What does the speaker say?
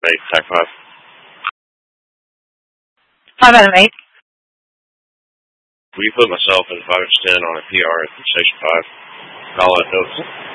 8, TAC 5. 5 Adam 8. Will you put myself in 5 10 on a PR at Station 5? Call out notes.